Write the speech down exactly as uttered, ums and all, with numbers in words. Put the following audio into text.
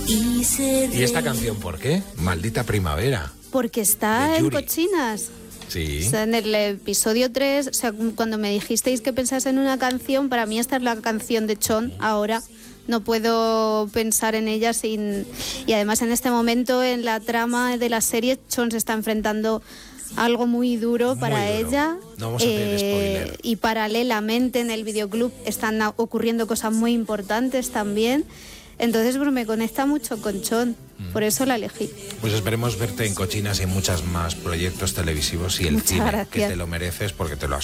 ¿Y esta canción por qué? Maldita primavera. Porque está en Cochinas. Sí. O sea, en el episodio tres, o sea, cuando me dijisteis que pensase en una canción, para mí esta es la canción de Chon ahora. No puedo pensar en ella sin... Y además en este momento, en la trama de la serie, Chon se está enfrentando a algo muy duro para muy duro. ella. No vamos a hacer eh, spoiler. Y paralelamente en el videoclub están ocurriendo cosas muy importantes también. Entonces pues, me conecta mucho con Chon, mm. por eso la elegí. Pues esperemos verte en Cochinas y en muchos más proyectos televisivos y el Muchas cine, gracias. que te lo mereces porque te lo has